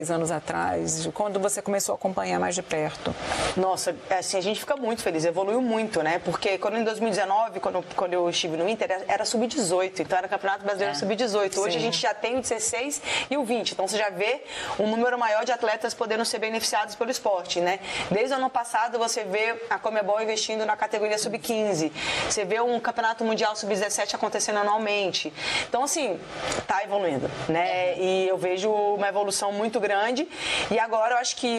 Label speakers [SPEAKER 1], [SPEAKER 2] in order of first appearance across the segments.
[SPEAKER 1] anos atrás, quando você começou a acompanhar mais de perto?
[SPEAKER 2] Nossa, assim, a gente fica muito feliz, evoluiu muito, né? Porque quando em 2019, quando eu estive no Inter, era sub-18, então era Campeonato Brasileiro sub-18. Hoje a gente já tem o 16 e o 20, então você já vê um número maior de atletas podendo ser beneficiados pelo esporte, né? Desde o ano passado você vê a Conmebol investindo na categoria sub-15, você vê um Campeonato Mundial sub-17 acontecendo anualmente. Então, assim, tá evoluindo, né? E eu vejo uma evolução muito grande. E agora eu acho que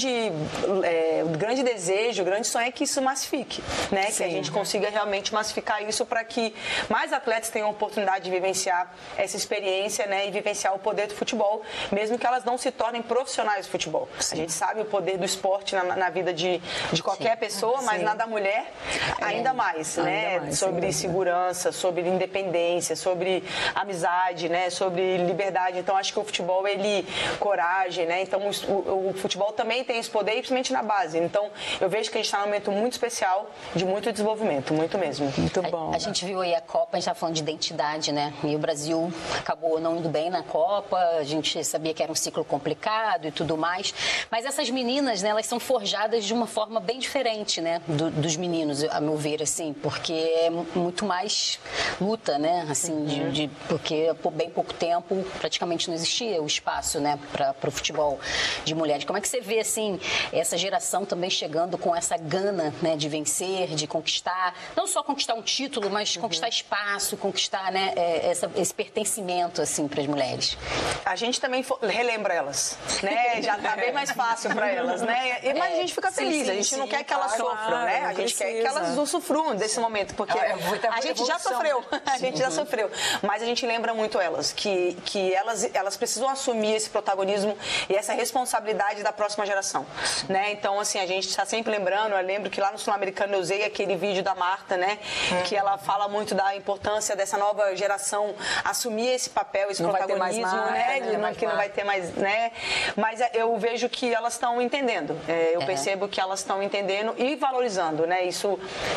[SPEAKER 2] o grande desejo, o grande sonho é que isso massifique, né? Que a gente consiga realmente massificar isso para que mais atletas tenham a oportunidade de vivenciar essa experiência, né? E vivenciar o poder do futebol, mesmo que elas não se tornem profissionais do futebol. A gente sabe o poder do esporte na vida de qualquer pessoa, mas na da mulher ainda mais, né? Sobre segurança, sobre independência, sobre amizade, né? Sobre liberdade. Então acho que o futebol, coragem, né? Então o futebol também tem esse poder, principalmente na base. Então eu vejo que a gente está num momento muito especial, de muito desenvolvimento, muito mesmo. Muito bom.
[SPEAKER 3] A gente viu aí a Copa, a gente está falando de identidade, né? E o Brasil acabou não indo bem na Copa, a gente sabia que era um ciclo complicado e tudo mais, mas essas meninas, né, elas são forjadas de uma forma bem diferente, né, dos meninos, a meu ver, assim, porque é muito mais luta, né, assim, porque por bem pouco tempo praticamente não existia o espaço, né, para o futebol de mulheres. Como é que você vê, assim, essa geração também chegando com essa gana, né, de vencer, de conquistar, não só conquistar um título, mas conquistar espaço, conquistar, né, esse pertencimento, assim, para as mulheres?
[SPEAKER 2] A gente também relembra elas, né? Já tá bem mais fácil para elas, né? Mas a gente fica feliz, a gente não quer que elas sofram, né? A gente quer que elas usufruam desse momento, porque a gente já sofreu, mas a gente lembra muito elas, que elas precisam assumir esse protagonismo e essa responsabilidade da próxima geração, né? Então, assim, a gente está sempre lembrando, eu lembro que lá no Sul-Americano eu usei aquele vídeo da Marta, né? Que ela fala muito da importância dessa nova geração assumir esse papel, esse protagonismo, né? Que não vai ter mais, né? Mas eu vejo que elas estão entendendo, eu percebo que elas estão entendendo e valorizando, né? Isso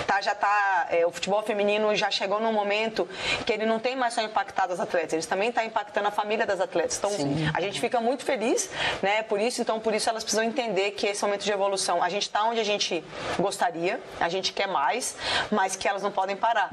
[SPEAKER 2] o futebol feminino já chegou num momento que ele não tem mais só impactado as atletas, eles também estão impactando a família das atletas. Então, a gente fica muito feliz, né? Por isso elas precisam entender que esse momento de evolução, a gente está onde a gente gostaria, a gente quer mais, mas que elas não podem parar.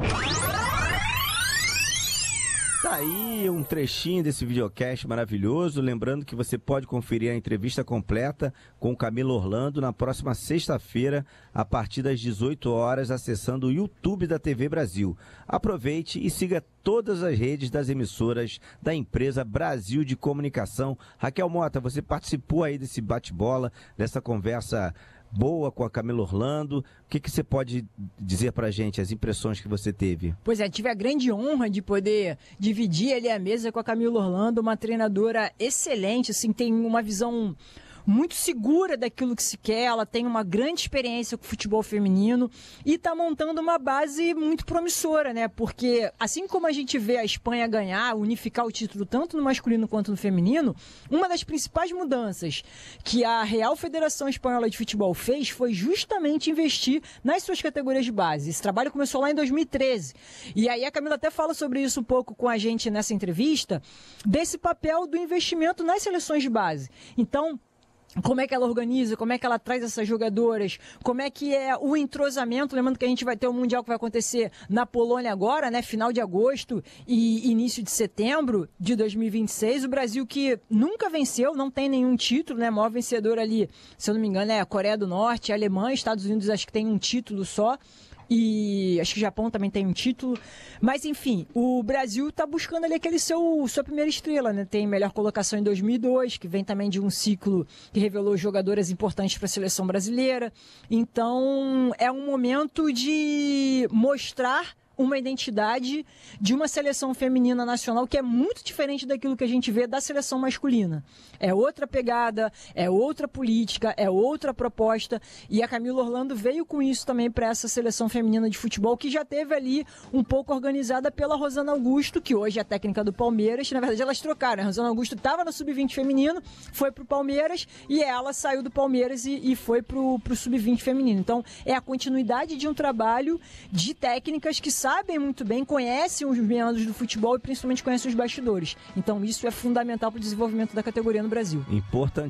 [SPEAKER 4] Tá aí um trechinho desse videocast maravilhoso. Lembrando que você pode conferir a entrevista completa com o Camilo Orlando na próxima sexta-feira, a partir das 18 horas, acessando o YouTube da TV Brasil. Aproveite e siga todas as redes das emissoras da empresa Brasil de Comunicação. Raquel Mota, você participou aí desse bate-bola, dessa conversa boa com a Camila Orlando. O que você pode dizer pra gente, as impressões que você teve?
[SPEAKER 5] Pois é, tive a grande honra de poder dividir ali a mesa com a Camila Orlando, uma treinadora excelente, assim, tem uma visão muito segura daquilo que se quer, ela tem uma grande experiência com o futebol feminino e está montando uma base muito promissora, né? Porque assim como a gente vê a Espanha ganhar, unificar o título tanto no masculino quanto no feminino, uma das principais mudanças que a Real Federação Espanhola de Futebol fez foi justamente investir nas suas categorias de base. Esse trabalho começou lá em 2013. E aí a Camila até fala sobre isso um pouco com a gente nessa entrevista, desse papel do investimento nas seleções de base. Então, como é que ela organiza, como é que ela traz essas jogadoras, como é que é o entrosamento, lembrando que a gente vai ter o Mundial que vai acontecer na Polônia agora, né, final de agosto e início de setembro de 2026, o Brasil que nunca venceu, não tem nenhum título, né, maior vencedor ali, se eu não me engano é a Coreia do Norte, a Alemanha, Estados Unidos acho que tem um título só, e acho que o Japão também tem um título, mas enfim, o Brasil está buscando ali sua primeira estrela, né? Tem melhor colocação em 2002, que vem também de um ciclo que revelou jogadoras importantes para a seleção brasileira, então é um momento de mostrar uma identidade de uma seleção feminina nacional que é muito diferente daquilo que a gente vê da seleção masculina. É outra pegada, é outra política, é outra proposta, e a Camila Orlando veio com isso também para essa seleção feminina de futebol que já teve ali um pouco organizada pela Rosana Augusto, que hoje é a técnica do Palmeiras. Na verdade elas trocaram, a Rosana Augusto estava no Sub-20 feminino, foi pro Palmeiras e ela saiu do Palmeiras e foi pro Sub-20 feminino. Então é a continuidade de um trabalho de técnicas que sabem muito bem, conhecem os meandros do futebol e principalmente conhecem os bastidores. Então isso é fundamental para o desenvolvimento da categoria no Brasil.
[SPEAKER 4] Importante.